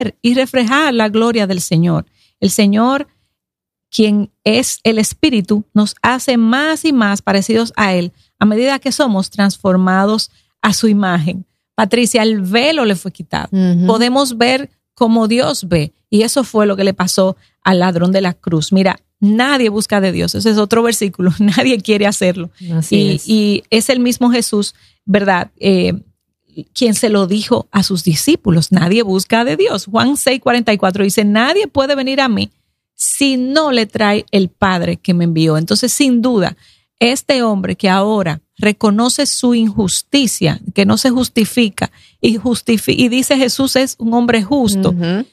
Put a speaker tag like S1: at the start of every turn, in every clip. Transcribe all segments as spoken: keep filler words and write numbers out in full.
S1: ver y reflejar la gloria del Señor. El Señor, quien es el Espíritu, nos hace más y más parecidos a Él a medida que somos transformados a su imagen. Patricia, el velo le fue quitado. Uh-huh. Podemos ver como Dios ve. Y eso fue lo que le pasó al ladrón de la cruz. Mira, nadie busca de Dios. Ese es otro versículo. Nadie quiere hacerlo.
S2: Así
S1: y,
S2: es.
S1: y es el mismo Jesús, ¿verdad? Eh, quien se lo dijo a sus discípulos. Nadie busca de Dios. Juan seis cuarenta y cuatro dice, nadie puede venir a mí si no le trae el Padre que me envió. Entonces, sin duda, este hombre que ahora reconoce su injusticia, que no se justifica, y, justifi- y dice Jesús es un hombre justo, uh-huh.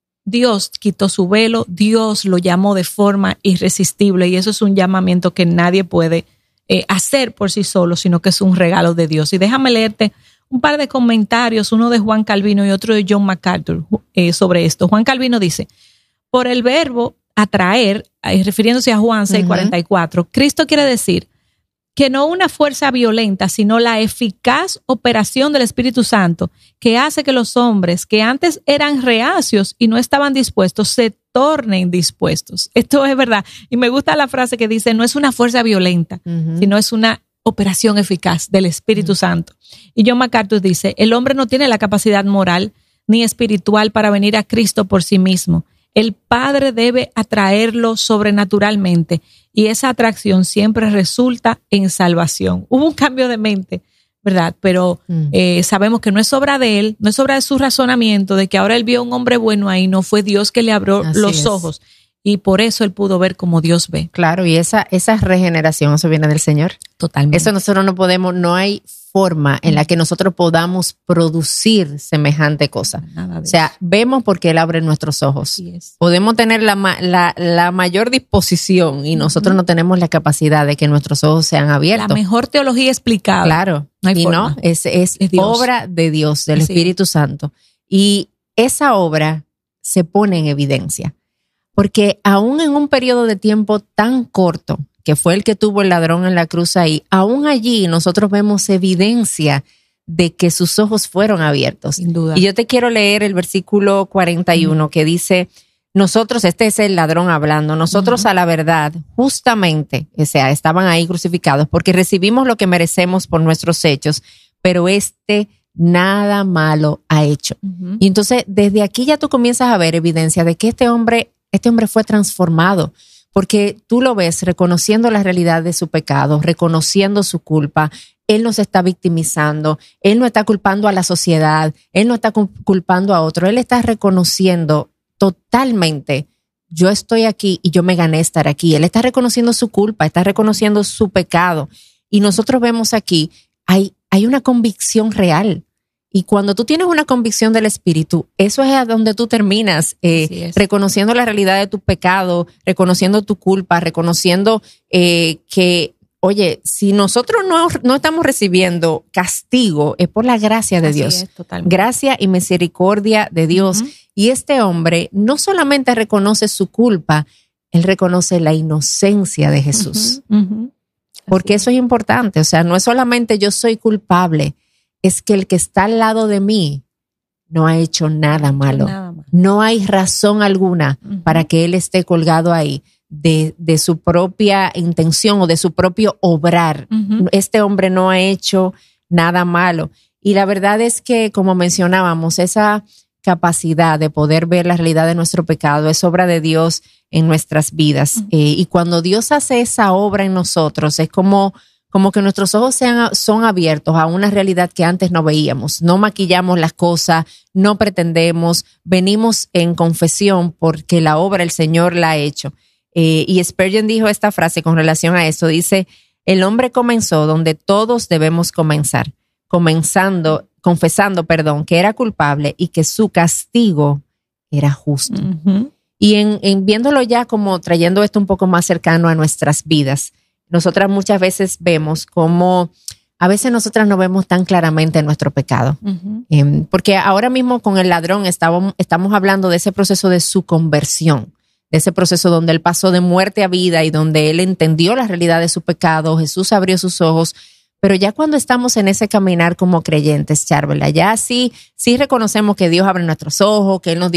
S1: Dios quitó su velo, Dios lo llamó de forma irresistible, y eso es un llamamiento que nadie puede eh, hacer por sí solo, sino que es un regalo de Dios. Y déjame leerte un par de comentarios, uno de Juan Calvino y otro de John MacArthur eh, sobre esto. Juan Calvino dice, por el verbo atraer, eh, refiriéndose a Juan seis cuarenta y cuatro, uh-huh. Cristo quiere decir que no una fuerza violenta, sino la eficaz operación del Espíritu Santo que hace que los hombres que antes eran reacios y no estaban dispuestos, se tornen dispuestos. Esto es verdad. Y me gusta la frase que dice, no es una fuerza violenta, uh-huh. sino es una operación eficaz del Espíritu uh-huh. Santo. Y John MacArthur dice, el hombre no tiene la capacidad moral ni espiritual para venir a Cristo por sí mismo. El Padre debe atraerlo sobrenaturalmente y esa atracción siempre resulta en salvación. Hubo un cambio de mente, ¿verdad? Pero mm. eh, sabemos que no es obra de él, no es obra de su razonamiento, de que ahora él vio un hombre bueno ahí, no fue Dios que le abrió Así los es. ojos y por eso él pudo ver como Dios ve.
S2: Claro, y esa, esa regeneración, eso viene del Señor.
S1: Totalmente.
S2: Eso nosotros no podemos, no hay forma en la que nosotros podamos producir semejante cosa. O sea, vemos porque Él abre nuestros ojos. Yes. Podemos tener la, la, la mayor disposición y nosotros uh-huh. no tenemos la capacidad de que nuestros ojos sean abiertos.
S1: La mejor teología explicada.
S2: Claro.
S1: No hay
S2: y
S1: forma.
S2: no, es, es, es obra de Dios, del
S1: sí.
S2: Espíritu Santo. Y esa obra se pone en evidencia. Porque aún en un periodo de tiempo tan corto, que fue el que tuvo el ladrón en la cruz ahí, aún allí nosotros vemos evidencia de que sus ojos fueron abiertos.
S1: Sin duda.
S2: Y yo te quiero leer el versículo cuarenta y uno uh-huh. que dice, nosotros, este es el ladrón hablando, nosotros uh-huh. a la verdad, justamente, o sea, estaban ahí crucificados porque recibimos lo que merecemos por nuestros hechos, pero este nada malo ha hecho. Uh-huh. Y entonces desde aquí ya tú comienzas a ver evidencia de que este hombre, este hombre fue transformado. Porque tú lo ves reconociendo la realidad de su pecado, reconociendo su culpa. Él no se está victimizando, él no está culpando a la sociedad, él no está culpando a otro. Él está reconociendo totalmente, yo estoy aquí y yo me gané estar aquí. Él está reconociendo su culpa, está reconociendo su pecado. Y nosotros vemos aquí, hay, hay una convicción real. Y cuando tú tienes una convicción del Espíritu, eso es a donde tú terminas, eh, reconociendo la realidad de tu pecado, reconociendo tu culpa, reconociendo eh, que, oye, si nosotros no, no estamos recibiendo castigo, es por la gracia de
S1: Así
S2: Dios.
S1: Es, totalmente.
S2: Gracia y misericordia de Dios. Uh-huh. Y este hombre no solamente reconoce su culpa, él reconoce la inocencia de Jesús. Uh-huh. Uh-huh. Porque eso es importante. O sea, no es solamente yo soy culpable, es que el que está al lado de mí no ha hecho nada malo. Nada malo. No hay razón alguna uh-huh. para que él esté colgado ahí de, de su propia intención o de su propio obrar. Uh-huh. Este hombre no ha hecho nada malo. Y la verdad es que, como mencionábamos, esa capacidad de poder ver la realidad de nuestro pecado es obra de Dios en nuestras vidas. Uh-huh. Eh, y cuando Dios hace esa obra en nosotros, es como... como que nuestros ojos sean, son abiertos a una realidad que antes no veíamos. No maquillamos las cosas, no pretendemos, venimos en confesión porque la obra el Señor la ha hecho. Eh, y Spurgeon dijo esta frase con relación a esto, dice, el hombre comenzó donde todos debemos comenzar, comenzando, confesando, perdón, que era culpable y que su castigo era justo. Uh-huh. Y en, en viéndolo ya como trayendo esto un poco más cercano a nuestras vidas, nosotras muchas veces vemos cómo a veces nosotras no vemos tan claramente nuestro pecado. Uh-huh. Eh, porque ahora mismo con el ladrón estamos, estamos hablando de ese proceso de su conversión, de ese proceso donde él pasó de muerte a vida y donde él entendió la realidad de su pecado, Jesús abrió sus ojos. Pero ya cuando estamos en ese caminar como creyentes, Charvela, ya sí, sí reconocemos que Dios abre nuestros ojos, que Él nos dio